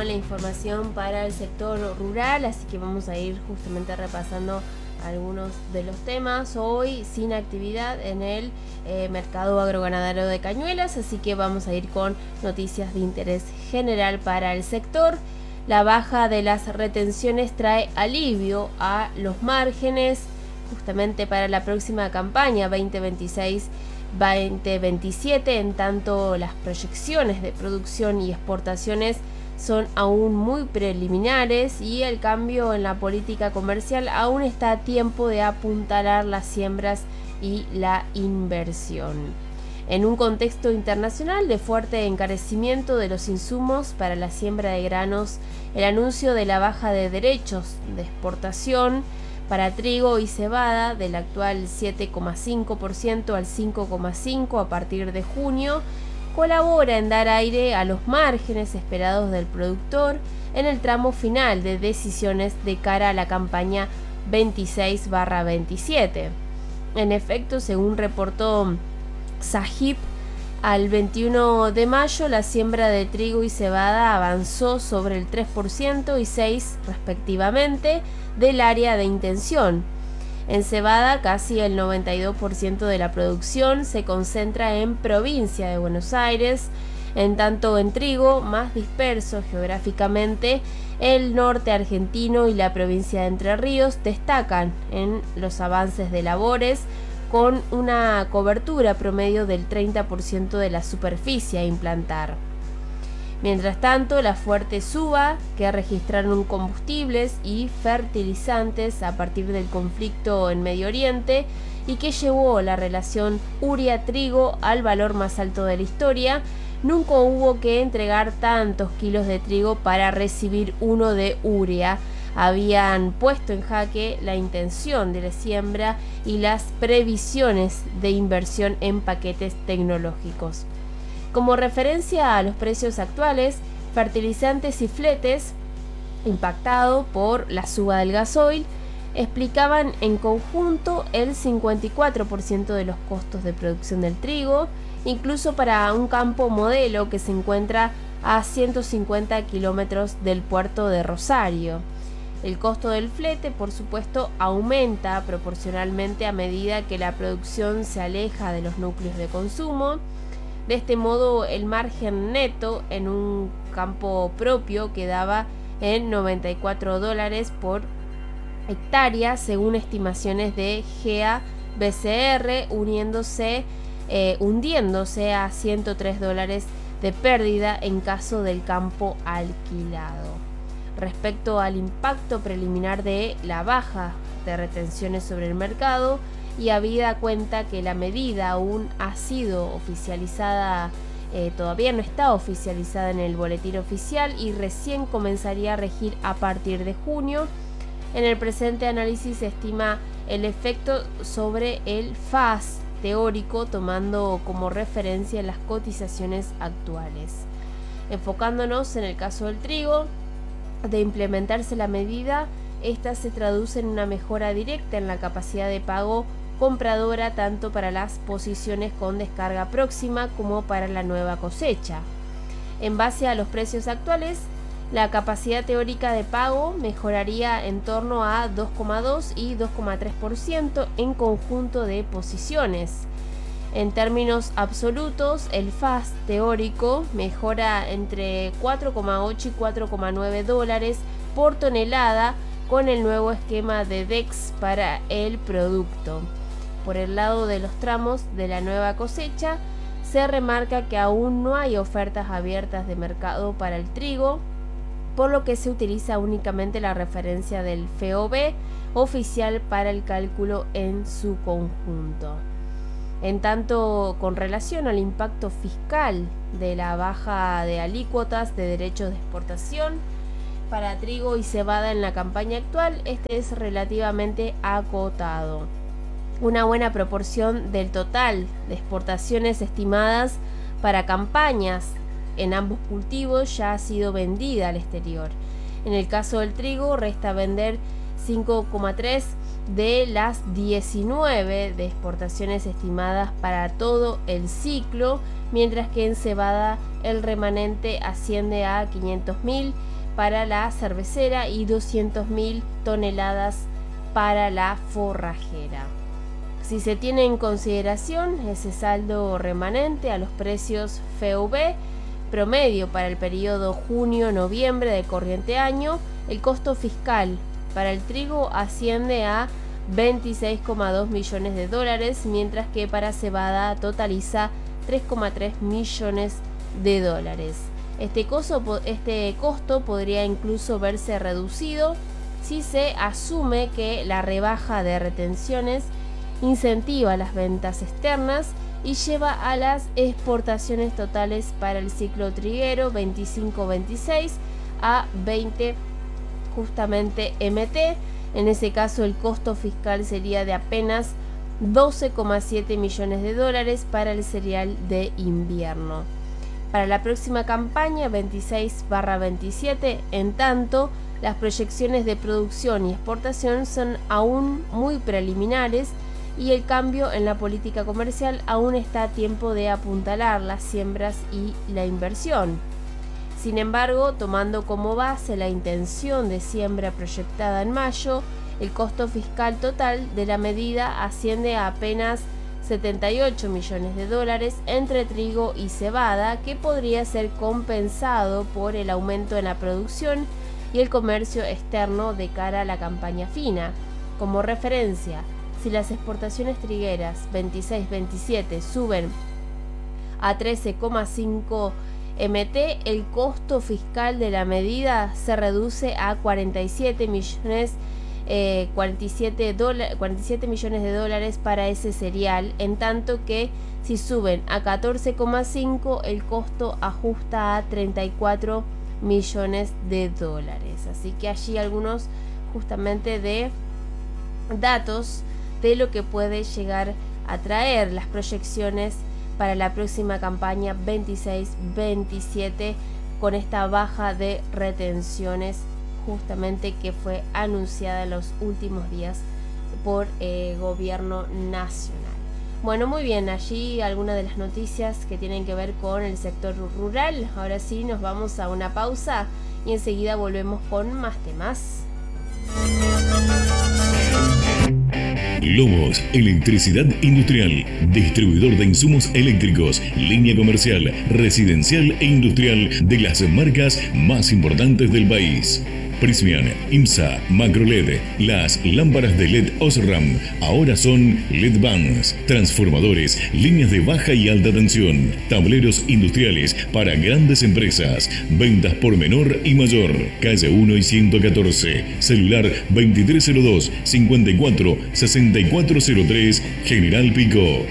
con la información para el sector rural, así que vamos a ir justamente repasando algunos de los temas. Hoy sin actividad en el mercado agroganadero de Cañuelas, así que vamos a ir con noticias de interés general para el sector. La baja de las retenciones trae alivio a los márgenes justamente para la próxima campaña 2026-2027, en tanto las proyecciones de producción y exportaciones son aún muy preliminares y el cambio en la política comercial aún está a tiempo de apuntalar las siembras y la inversión. En un contexto internacional de fuerte encarecimiento de los insumos para la siembra de granos, el anuncio de la baja de derechos de exportación para trigo y cebada del actual 7,5% al 5,5% a partir de junio colabora en dar aire a los márgenes esperados del productor en el tramo final de decisiones de cara a la campaña 26/27. En efecto, según reportó SAGIP, al 21 de mayo la siembra de trigo y cebada avanzó sobre el 3% y 6% respectivamente del área de intención. En cebada, casi el 92% de la producción se concentra en provincia de Buenos Aires, en tanto en trigo, más disperso geográficamente, el norte argentino y la provincia de Entre Ríos destacan en los avances de labores, con una cobertura promedio del 30% de la superficie a implantar. Mientras tanto, la fuerte suba que registraron combustibles y fertilizantes a partir del conflicto en Medio Oriente y que llevó la relación urea-trigo al valor más alto de la historia, nunca hubo que entregar tantos kilos de trigo para recibir uno de urea. Habían puesto en jaque la intención de la siembra y las previsiones de inversión en paquetes tecnológicos. Como referencia a los precios actuales, fertilizantes y fletes, impactado por la suba del gasoil, explicaban en conjunto el 54% de los costos de producción del trigo, incluso para un campo modelo que se encuentra a 150 kilómetros del puerto de Rosario. El costo del flete, por supuesto, aumenta proporcionalmente a medida que la producción se aleja de los núcleos de consumo. De este modo, el margen neto en un campo propio quedaba en $94 por hectárea, según estimaciones de GA-BCR, hundiéndose a $103 de pérdida en caso del campo alquilado. Respecto al impacto preliminar de la baja de retenciones sobre el mercado, y habida cuenta que la medida aún ha sido oficializada, todavía no está oficializada en el boletín oficial y recién comenzaría a regir a partir de junio, en el presente análisis se estima el efecto sobre el FAS teórico tomando como referencia las cotizaciones actuales. Enfocándonos en el caso del trigo, de implementarse la medida, esta se traduce en una mejora directa en la capacidad de pago compradora tanto para las posiciones con descarga próxima como para la nueva cosecha. En base a los precios actuales, la capacidad teórica de pago mejoraría en torno a 2,2 y 2,3% en conjunto de posiciones. En términos absolutos, el FAS teórico mejora entre 4,8 y 4,9 dólares por tonelada con el nuevo esquema de DEX para el producto. Por el lado de los tramos de la nueva cosecha, se remarca que aún no hay ofertas abiertas de mercado para el trigo, por lo que se utiliza únicamente la referencia del FOB oficial para el cálculo en su conjunto. En tanto, con relación al impacto fiscal de la baja de alícuotas de derechos de exportación para trigo y cebada en la campaña actual, este es relativamente acotado. Una buena proporción del total de exportaciones estimadas para campañas en ambos cultivos ya ha sido vendida al exterior. En el caso del trigo, resta vender 5,3 de las 19 de exportaciones estimadas para todo el ciclo, mientras que en cebada el remanente asciende a 500.000 para la cervecera y 200.000 toneladas para la forrajera. Si se tiene en consideración ese saldo remanente a los precios FOB promedio para el periodo junio-noviembre del corriente año, el costo fiscal para el trigo asciende a 26,2 millones de dólares, mientras que para cebada totaliza 3,3 millones de dólares. Este costo podría incluso verse reducido si se asume que la rebaja de retenciones incentiva las ventas externas y lleva a las exportaciones totales para el ciclo triguero 25-26 a 20 justamente MT. En ese caso el costo fiscal sería de apenas 12,7 millones de dólares para el cereal de invierno. Para la próxima campaña 26/27, en tanto, las proyecciones de producción y exportación son aún muy preliminares y el cambio en la política comercial aún está a tiempo de apuntalar las siembras y la inversión. Sin embargo, tomando como base la intención de siembra proyectada en mayo, el costo fiscal total de la medida asciende a apenas 78 millones de dólares entre trigo y cebada, que podría ser compensado por el aumento en la producción y el comercio externo de cara a la campaña fina. Como referencia, si las exportaciones trigueras 26-27 suben a 13,5 MT, el costo fiscal de la medida se reduce a 47 millones de dólares para ese cereal, en tanto que si suben a 14,5 el costo ajusta a 34 millones de dólares. Así que allí algunos justamente de datos de lo que puede llegar a traer las proyecciones para la próxima campaña 26-27 con esta baja de retenciones justamente que fue anunciada en los últimos días por el gobierno nacional. Bueno, muy bien, allí algunas de las noticias que tienen que ver con el sector rural. Ahora sí, nos vamos a una pausa y enseguida volvemos con más temas. Lomos Electricidad Industrial, distribuidor de insumos eléctricos, línea comercial, residencial e industrial de las marcas más importantes del país. Prysmian, IMSA, MacroLED, las lámparas de LED Osram ahora son LED Vans, transformadores, líneas de baja y alta tensión, tableros industriales para grandes empresas, ventas por menor y mayor, calle 1 y 114, celular 2302 54 6403, General Pico.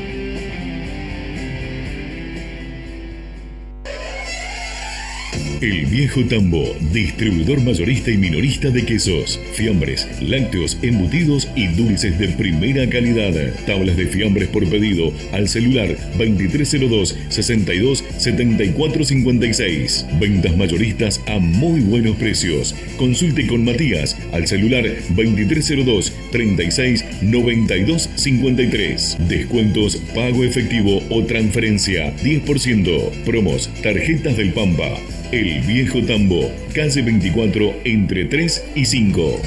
El Viejo Tambo, distribuidor mayorista y minorista de quesos, fiambres, lácteos, embutidos y dulces de primera calidad. Tablas de fiambres por pedido al celular 2302 62 74 56. Ventas mayoristas a muy buenos precios. Consulte con Matías al celular 2302 36 92 53. Descuentos, pago efectivo o transferencia 10%. Promos, tarjetas del Pampa. El Viejo Tambo, calle 24, entre 3 y 5.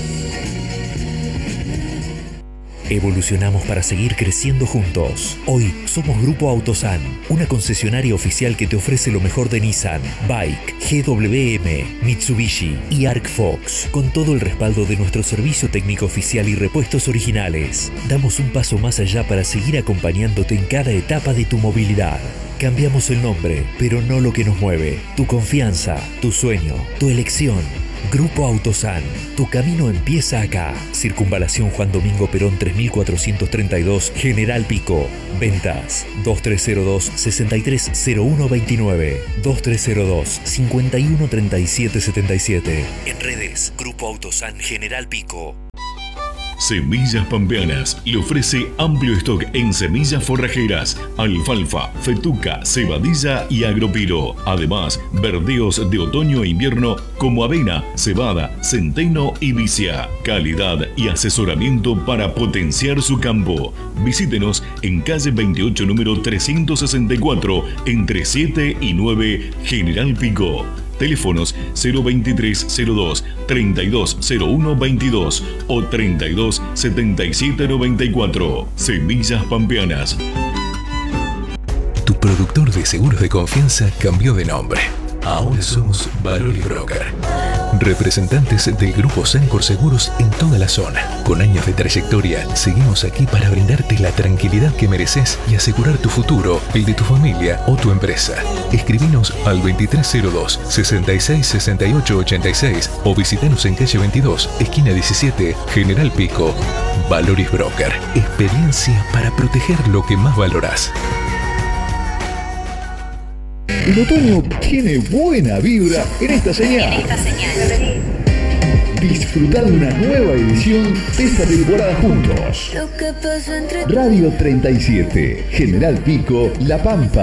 Evolucionamos para seguir creciendo juntos. Hoy somos Grupo Autosan, una concesionaria oficial que te ofrece lo mejor de Nissan, Bike, GWM, Mitsubishi y Arcfox, con todo el respaldo de nuestro servicio técnico oficial y repuestos originales. Damos un paso más allá para seguir acompañándote en cada etapa de tu movilidad. Cambiamos el nombre, pero no lo que nos mueve. Tu confianza, tu sueño, tu elección. Grupo Autosan, tu camino empieza acá. Circunvalación Juan Domingo Perón 3432, General Pico. Ventas 2302 630129, 2302 513777. En redes, Grupo Autosan General Pico. Semillas Pampeanas le ofrece amplio stock en semillas forrajeras, alfalfa, fetuca, cebadilla y agropiro. Además, verdeos de otoño e invierno como avena, cebada, centeno y vicia. Calidad y asesoramiento para potenciar su campo. Visítenos en calle 28, número 364, entre 7 y 9, General Pico. Teléfonos 02302 3201 22 o 32 77 94. Semillas Pampeanas. Tu productor de seguros de confianza cambió de nombre. Ahora somos Valoris Broker. Representantes del Grupo Sancor Seguros en toda la zona. Con años de trayectoria, seguimos aquí para brindarte la tranquilidad que mereces y asegurar tu futuro, el de tu familia o tu empresa. Escribinos al 2302 66 68 86 o visitanos en calle 22, esquina 17, General Pico. Valoris Broker. Experiencia para proteger lo que más valorás. El otoño tiene buena vibra en esta señal. Disfrutar de una nueva edición de esta temporada juntos. Radio 37, General Pico, La Pampa.